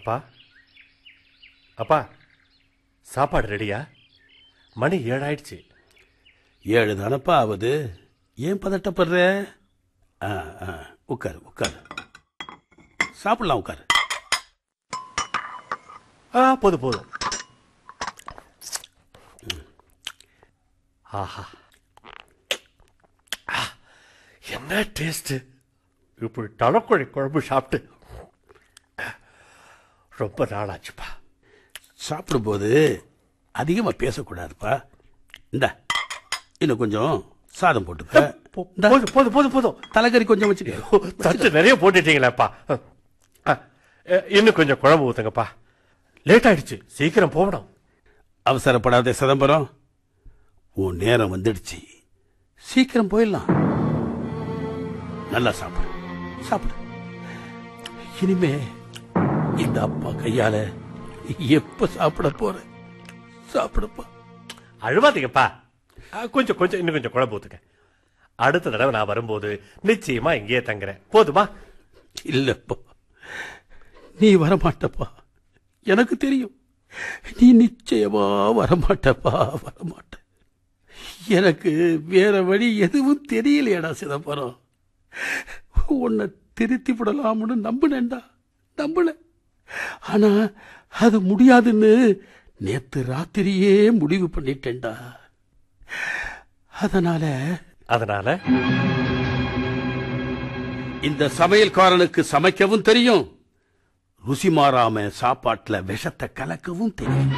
அப்பா அப்பா, சாப்பாடு ரெடியா? மணி 7 ஆயிடுச்சு. 7 தானப்பா ஆகுது. ஏன் பதட்டப்படுற? உட்காரு உட்காரு, சாப்பிடலாம், உட்காரு. போதும் போதும். ஆஹா, என்ன டேஸ்ட்! இப்படி தலைக்கோழி குழம்பு சாப்பிட்டு ரொம்ப நாளாச்சுப்பா. சாப்பிடும்போது அதிகமா பேசக்கூடாதுப்பா. இந்த இன்னும் கொஞ்சம் சாதம் போட்டுக்க. போதும் போதும் போதும் போதும். தலைக்கறி கொஞ்சம் வச்சுக்க. தட்டு நிறைய போட்டுட்டீங்களேப்பா. இன்னும் கொஞ்சம் குழம்பு ஊத்துங்கப்பா. லேட் ஆயிடுச்சு, சீக்கிரம் போகணும். அவசரப்படாத சிதம்பரம், உன் நேரம் வந்துடுச்சு. சீக்கிரம் போயிடலாம். நல்லா சாப்பிடு சாப்பிடு. இனிமே இந்த அப்பா கையால எப்ப சாப்பிட போற? சாப்பிடுப்பா. அழுவாதீங்கப்பா. கொஞ்சம் கொஞ்சம் இன்னும் கொஞ்சம் குழம்பு ஊத்துங்க. அடுத்த தடவை நான் வரும்போது நிச்சயமா இங்கேயே தங்குறேன். போதுமா? இல்லப்பா, நீ வரமாட்டப்பா. எனக்கு தெரியும், நீ நிச்சயமா வரமாட்டப்பா, வரமாட்ட. எனக்கு வேற வழி எதுவும் தெரியலையடா சிதம்பரம். உன்னை திருத்தி விடலாம்னு நம்பினேன்டா, நம்பல. ஆனா அது முடியாதுன்னு நேத்து ராத்திரியே முடிவு பண்ணிட்டேன்டா. அதனால இந்த சமையல்காரனுக்கு சமைக்கவும் தெரியும், ருசி மாறாம சாப்பாட்டுல விஷத்தை கலக்கவும் தெரியும்.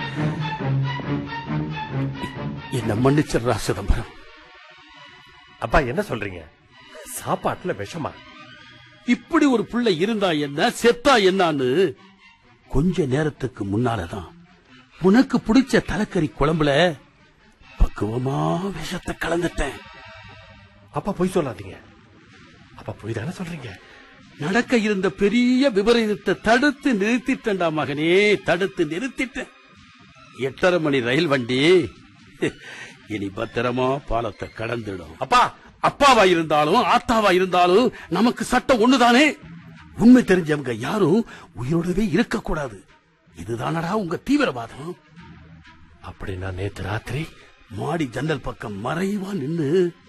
என்ன மன்னிச்சிடுறா சிதம்பரம். அப்பா, என்ன சொல்றீங்க? சாப்பாட்டுல விஷமா? இப்படி ஒரு பிள்ளை இருந்தா என்ன, செத்தா என்னான்னு கொஞ்ச நேரத்துக்கு முன்னாலதான் உனக்கு பிடிச்ச தலைக்கறி குழம்புல பக்குவமா விஷத்தை கலந்துட்டேன். அப்பா பொய் சொல்லாதீங்க. அப்பா பொய் தானே சொல்றீங்க? நடக்க இருந்த பெரிய விபரீதத்தை தடுத்து நிறுத்திட்டேன்டா மகனே, தடுத்து நிறுத்திட்டேன். 8:30 மணி ரயில் வண்டி இனி பத்திரமா பாலத்தை கடந்துடும். அப்பா, அப்பாவா இருந்தாலும் ஆத்தாவா இருந்தாலும் நமக்கு சட்டம் ஒண்ணுதானே. உண்மை தெரிஞ்சவங்க யாரும் உயிரோடவே இருக்கக்கூடாது. இதுதானடா உங்க தீவிரவாதம். அப்படின்னா நேத்து ராத்திரி மாடி ஜன்னல் பக்கம் மறைவா நின்னு